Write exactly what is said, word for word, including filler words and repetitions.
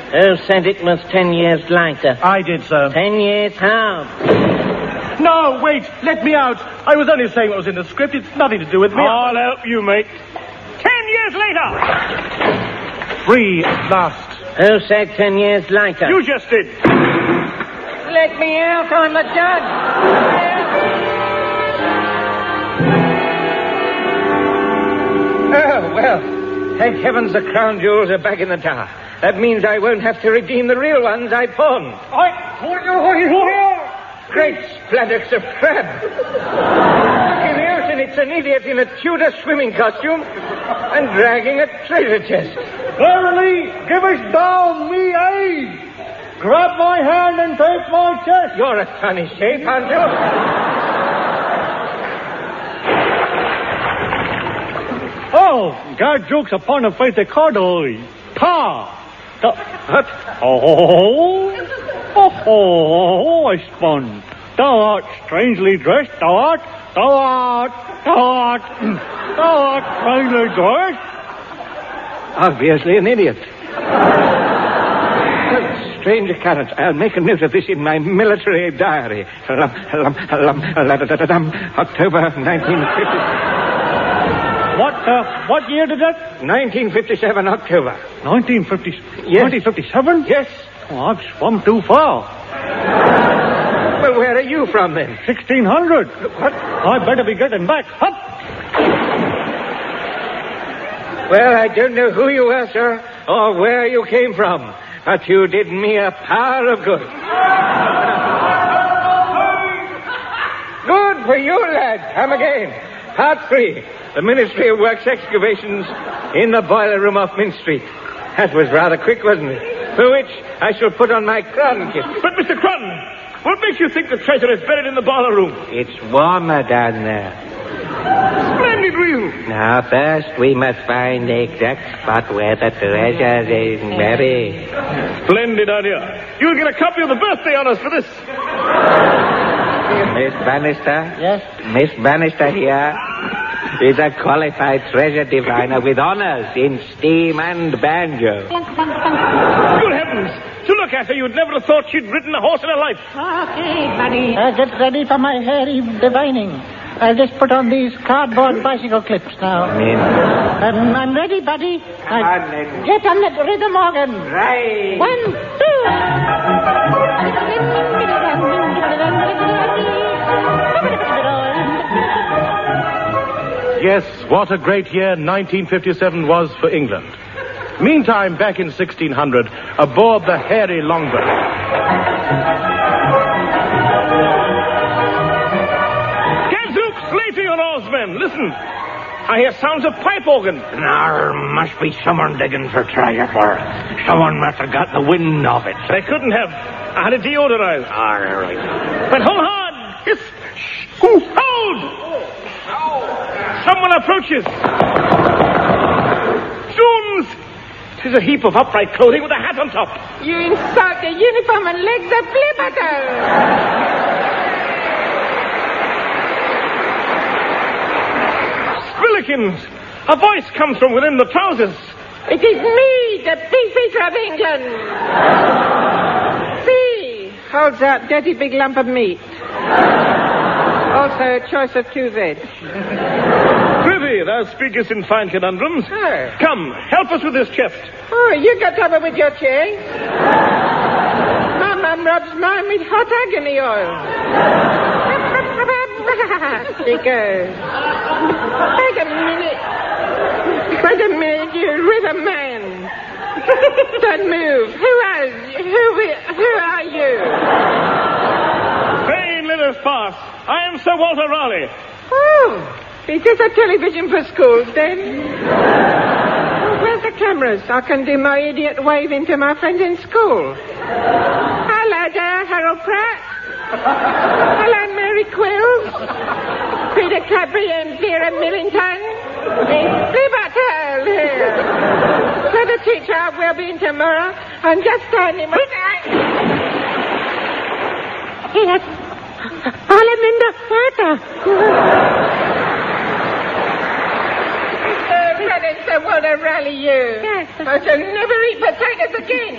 Who said it was ten years later? I did, sir. Ten years how? No, wait. Let me out. I was only saying what was in the script. It's nothing to do with me. I'll help you, mate. Ten years later. Free at last. Who said ten years later? You just did. Let me out. I'm the judge. Oh, well. Thank heavens the crown jewels are back in the tower. That means I won't have to redeem the real ones I pawned. Great splatters of crab. In the ocean, it's an idiot in a Tudor swimming costume and dragging a treasure chest. Verily, give us down me aid. Grab my hand and take my chest. You're a funny shape, aren't you? Oh, God jokes upon a faith accordingly. Pa! The, what? Oh, oh, oh, I spun. Thou art strangely dressed, thou art, thou art, thou art, thou art strangely dressed. Obviously an idiot. Strange occurrence. I'll make a note of this in my military diary. Lum, lum, lum, la-da-da-da-dum, October nineteen fifty. What, uh, what year did that? nineteen fifty-seven, October. nineteen fifty, Yes. nineteen fifty-seven? Yes. Oh, I've swum too far. Well, where are you from, then? sixteen hundred. What? I better be getting back. Up! Well, I don't know who you were, sir, or where you came from, but you did me a power of good. Good for you, lad. Come again. Part three. The Ministry of Works excavations in the boiler room off Mint Street. That was rather quick, wasn't it? For which I shall put on my crown kit. But, Mister Crutton, what makes you think the treasure is buried in the boiler room? It's warmer down there. Splendid view. Now, first we must find the exact spot where the treasure is buried. Splendid idea. You'll get a copy of the birthday honors for this. Miss Bannister? Yes? Miss Bannister here is a qualified treasure diviner with honors in steam and banjo. Good heavens. To look at her, you'd never have thought she'd ridden a horse in her life. Okay, buddy. Uh, get ready for my hairy divining. I'll just put on these cardboard bicycle clips now. Mean. Um, I'm ready, buddy. Come on, then. Get on that rhythm organ. Right. One, two. Yes, what a great year nineteen fifty-seven was for England. Meantime, back in sixteen hundred, aboard the hairy longboat. Gadzooks, later, your oarsmen. Listen. I hear sounds of pipe organ. There must be someone digging for treasure for it. Someone must have got the wind of it. They couldn't have. I had it deodorized. All right. But hold hard. It's... Shh. Hold! Someone approaches. Zoons! Tis a heap of upright clothing with a hat on top. You insult the uniform and legs of Flipperton. Spillikins! A voice comes from within the trousers. It is me, the Beefeater of England. See, holds out dirty big lump of meat. Also a choice of two veg. Prithee, thou speakest in fine conundrums. Oh. Come, help us with this chest. Oh, you got trouble with your chain? My mum rubs mine with hot agony oil. She goes. Wait a minute. Wait a minute, you river man. Don't move. Who are you? Who, who are you? Vain letters pass. I am Sir Walter Raleigh. Oh, is this a television for schools, then? Oh, where's the cameras? I can do my idiot waving to my friends in school. Hello there, Harold Pratt. Hello, Mary Quills. Peter Cadbury and Vera Millington. It's Flipperton here. So the teacher will be in tomorrow. I'm just standing with... Yes. All I'm in the water. Oh, Sir Walter Raleigh, you. Yes. I shall never eat potatoes again.